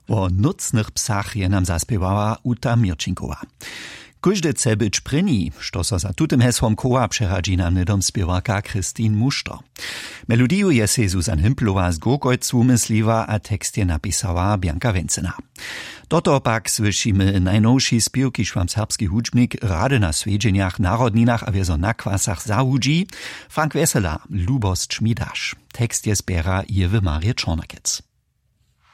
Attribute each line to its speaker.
Speaker 1: O nocnych psach je nam zaspiewała Uta Mirčinková. Każdy chce być pryni, što so za tutym hesłom koła przeradzi nam nydom spiewarka Kristin Musztor. Melodiju je se Susan Himplowa z Gurgojcu mysliwa, a tekst je napisała Bianka Wencyna. Doto pak słyszymy najnowszy spiewki szwamserbski hudźbnik rady na swiedźeniach, narodninach a wiezo nakwasach zahudzi, Frank Wesela, Lubost Schmidasz. Tekst je zbiera Jewy Marie Czornakec.